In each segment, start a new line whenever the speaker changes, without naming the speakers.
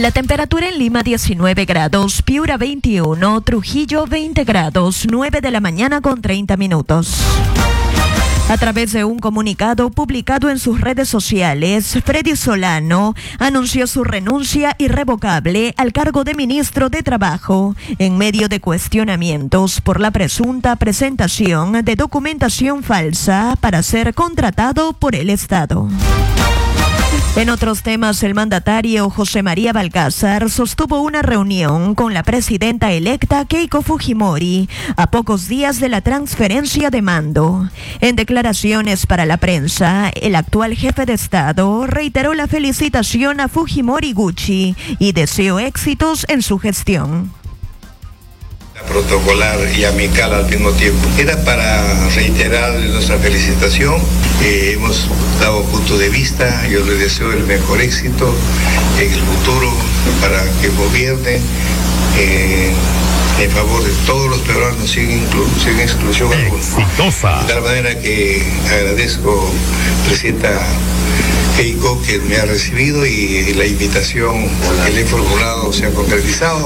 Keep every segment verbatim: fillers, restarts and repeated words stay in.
La temperatura en Lima diecinueve grados, Piura veintiuno, Trujillo veinte grados, nueve de la mañana con treinta minutos. A través de un comunicado publicado en sus redes sociales, Freddy Solano anunció su renuncia irrevocable al cargo de ministro de Trabajo en medio de cuestionamientos por la presunta presentación de documentación falsa para ser contratado por el Estado. En otros temas, el mandatario José María Balcázar sostuvo una reunión con la presidenta electa Keiko Fujimori a pocos días de la transferencia de mando. En declaraciones para la prensa, el actual jefe de Estado reiteró la felicitación a Fujimori Gucci y deseó éxitos en su gestión.
Protocolar y amical al mismo tiempo. Era para reiterar nuestra felicitación. Eh, hemos dado punto de vista. Yo les deseo el mejor éxito en el futuro para que gobierne eh, en favor de todos los peruanos sin, inclu sin exclusión alguna. De tal manera que agradezco, presidenta Keiko, que me ha recibido y la invitación que le he formulado se ha concretizado.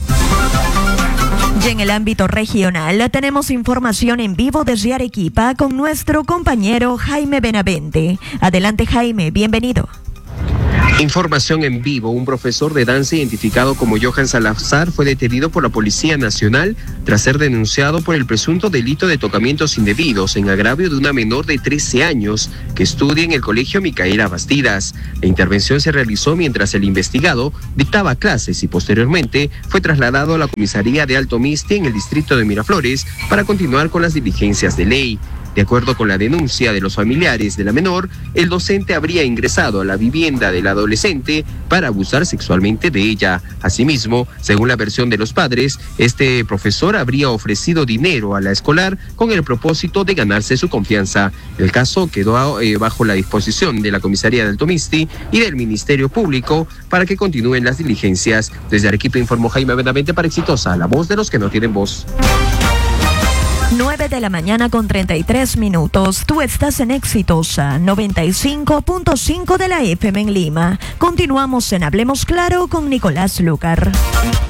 Y en el ámbito regional tenemos información en vivo desde Arequipa con nuestro compañero Jaime Benavente. Adelante, Jaime, bienvenido.
Información en vivo. Un profesor de danza identificado como Johan Salazar fue detenido por la Policía Nacional tras ser denunciado por el presunto delito de tocamientos indebidos en agravio de una menor de trece años que estudia en el colegio Micaela Bastidas. La intervención se realizó mientras el investigado dictaba clases y posteriormente fue trasladado a la comisaría de Alto Misti en el distrito de Miraflores para continuar con las diligencias de ley. De acuerdo con la denuncia de los familiares de la menor, el docente habría ingresado a la vivienda del adolescente para abusar sexualmente de ella. Asimismo, según la versión de los padres, este profesor habría ofrecido dinero a la escolar con el propósito de ganarse su confianza. El caso quedó eh, bajo la disposición de la comisaría de Alto Misti y del Ministerio Público para que continúen las diligencias. Desde Arequipa informó Jaime Benavente para Exitosa, la voz de los que no tienen voz.
nueve de la mañana con treinta y tres minutos. Tú estás en Exitosa, noventa y cinco punto cinco de la F M en Lima. Continuamos en Hablemos Claro con Nicolás Lucar.